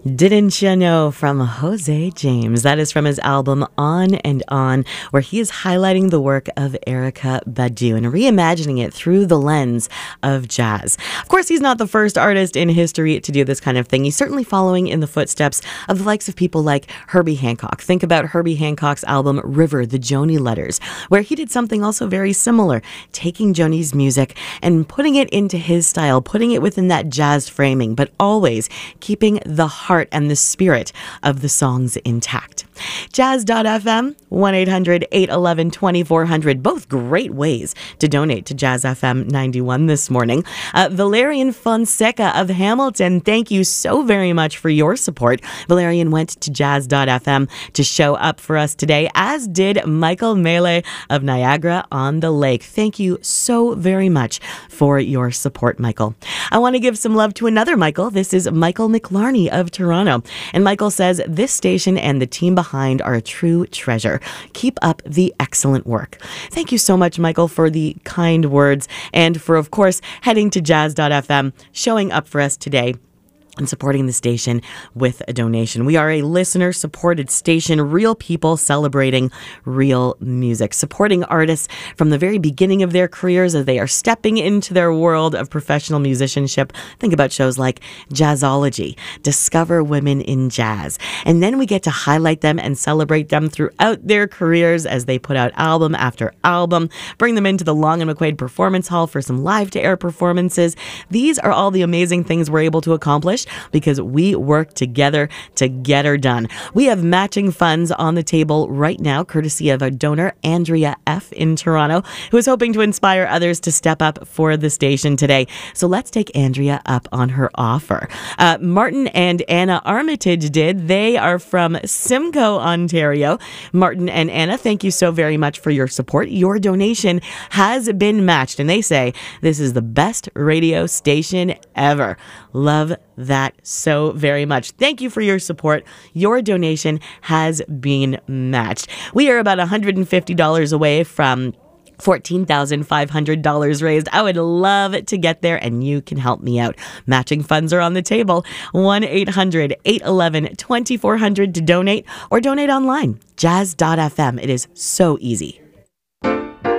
Didn't You Know from Jose James. That is from his album On and On, where he is highlighting the work of Erykah Badu and reimagining it through the lens of jazz. Of course, he's not the first artist in history to do this kind of thing. He's certainly following in the footsteps of the likes of people like Herbie Hancock. Think about Herbie Hancock's album River, the Joni Letters, where he did something also very similar, taking Joni's music and putting it into his style, putting it within that jazz framing, but always keeping the heart and the spirit of the songs intact. Jazz.fm, 1-800-811-2400, both great ways to donate to Jazz FM 91 this morning. Valerian Fonseca of Hamilton, thank you so very much for your support. Valerian went to Jazz.fm to show up for us today, as did Michael Mele of Niagara-on-the-Lake. Thank you so very much for your support, Michael. I want to give some love to another Michael. This is Michael McLarney of Toronto. And Michael says, this station and the team behind are a true treasure. Keep up the excellent work. Thank you so much, Michael, for the kind words and for, of course, heading to Jazz.fm, showing up for us today and supporting the station with a donation. We are a listener-supported station, real people celebrating real music, supporting artists from the very beginning of their careers as they are stepping into their world of professional musicianship. Think about shows like Jazzology, Discover Women in Jazz. And then we get to highlight them and celebrate them throughout their careers as they put out album after album, bring them into the Long and McQuaid Performance Hall for some live-to-air performances. These are all the amazing things we're able to accomplish because we work together to get her done. We have matching funds on the table right now, courtesy of our donor, Andrea F. in Toronto, who is hoping to inspire others to step up for the station today. So let's take Andrea up on her offer. Martin and Anna Armitage did. They are from Simcoe, Ontario. Martin and Anna, thank you so very much for your support. Your donation has been matched, and they say this is the best radio station ever. Love that so very much. Thank you for your support. Your donation has been matched. We are about $150 away from $14,500 raised. I would love to get there, and you can help me out. Matching funds are on the table. 1-800-811-2400 to donate, or donate online. Jazz.fm. It is so easy.